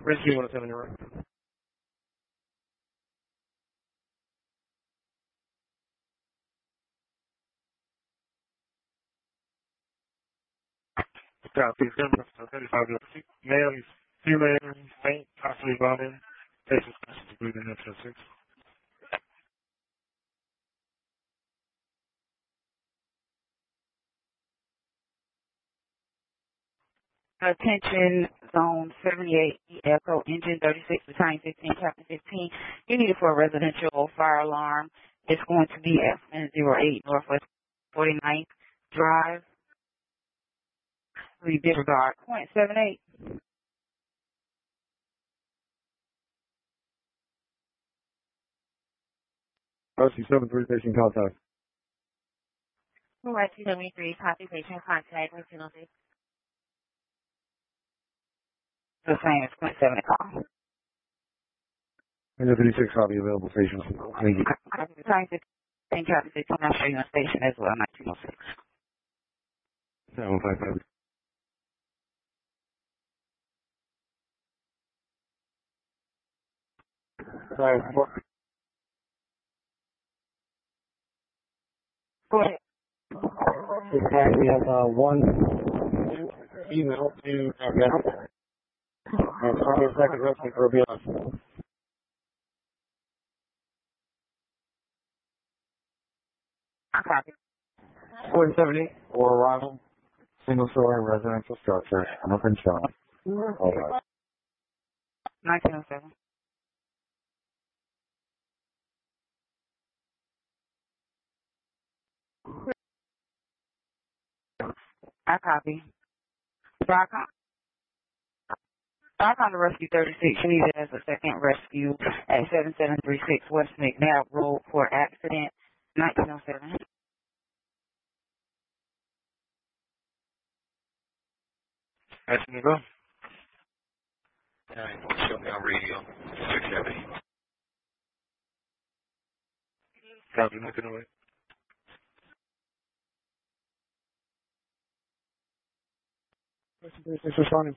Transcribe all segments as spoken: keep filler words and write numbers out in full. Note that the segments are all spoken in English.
Rescue one oh seven, you're right. Copy, thirty-five, male, he's female, faint, possibly vomiting, patient's conscious, breathing, F six. Attention zone seventy-eight, Echo engine thirty-six, battalion fifteen, captain fifteen. You need it for a residential fire alarm. It's going to be at zero eight Northwest forty-ninth Drive. We disregard point seven eight. Rescue seven three, patient contact. Rescue seventy-three, copy patient contact, nineteen oh six. The same as point seven eight call. And the fifty-six copy available patients. Thank you. Copy battalion fifteen, captain fifteen, I'll show you on station as well, nineteen oh six. seven five five. Sorry, Go ahead. okay, we have uh, one email to okay. And probably a second rescue for beyond. Copy. forty seventy, or arrival, single story residential structure, nothing shown. All right. nineteen oh seven. I copy. Broadcom. Broadcom to rescue thirty-six. You need it as a second rescue at seven seven three six West McNabb Road for accident, nineteen oh seven. Asking to go. Alright, show me on radio. six seventy. Copy, nothing away. Rescue responding.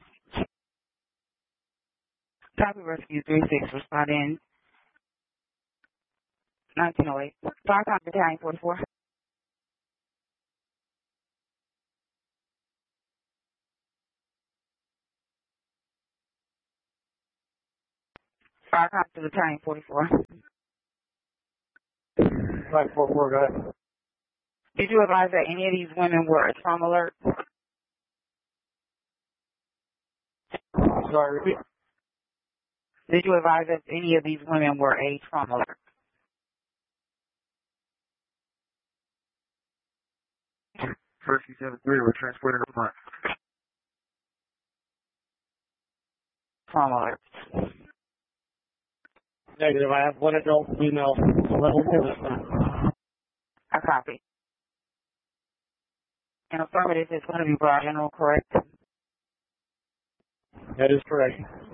Copy rescue three six responding nineteen oh eight. Broadcom battalion forty-four. Broadcom to battalion forty-four. five four four, go ahead. Did you advise that any of these women were a trauma alert? Sorry, repeat. Did you advise that any of these women were a trauma alert? Rescue seven three, we're transporting her front. Trauma alert. Negative, I have one adult female, level two. I copy. And affirmative is going to be broad general, correct? That is correct.